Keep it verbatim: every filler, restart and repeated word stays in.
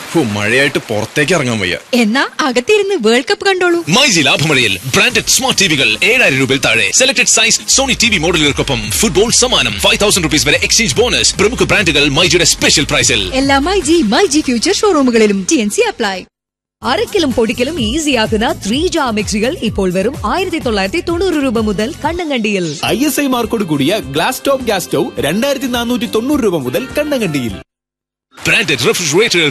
മഴയായിട്ട് പുറത്തേക്ക് ഇറങ്ങാൻ വയ്യ. എന്നാ അകത്തിരുന്ന് വേൾഡ് കപ്പ് കണ്ടോളൂ. മൈജി ലാഭമഴയിൽ ബ്രാൻഡഡ് സ്മാർട്ട് ടിവികൾ ഏഴായിരം രൂപയിൽ താഴെ. Selected size Sony T V മോഡലുകൾക്കൊപ്പം football സമ്മാനം. ഫൈവ് തൗസൻഡ് റുപ്പീസ് വരെ എക്സ്ചേഞ്ച് ബോണസ്. പ്രമുഖ ബ്രാൻഡുകൾ മൈജിയുടെ സ്പെഷ്യൽ പ്രൈസിൽ. എല്ലാ myG myG future ഷോറൂമുകളിലും T N C apply. അരക്കിലും പൊടിക്കലും ഈസിയാക്കുന്ന three jar മിക്സികൾ ഇപ്പോൾ വെറും ആയിരത്തി തൊള്ളായിരത്തി തൊണ്ണൂറ് രൂപ മുതൽ കണ്ണങ്കണ്ടിയിൽ. ഐ എസ് ഐ മാർക്കോട് കൂടിയ ഗ്ലാസ് ടോപ്പ് ഗ്യാസ് സ്റ്റൗ രണ്ടായിരത്തി നാനൂറ്റി തൊണ്ണൂറ് രൂപ മുതൽ കണ്ണങ്കണ്ടിയിൽ. Branded refrigerator